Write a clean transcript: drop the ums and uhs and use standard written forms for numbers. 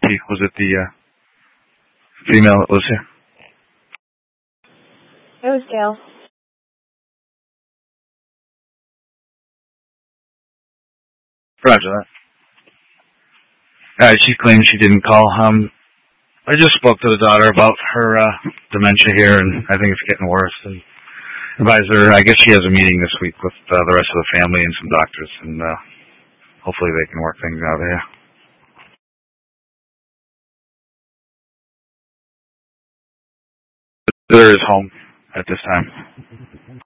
she? Was it the female that was here? It was Gail. Roger that. She claims she didn't call. I just spoke to the daughter about her dementia here, and I think it's getting worse. And advised her, I guess she has a meeting this week with the rest of the family and some doctors, and hopefully they can work things out here. There is home at this time.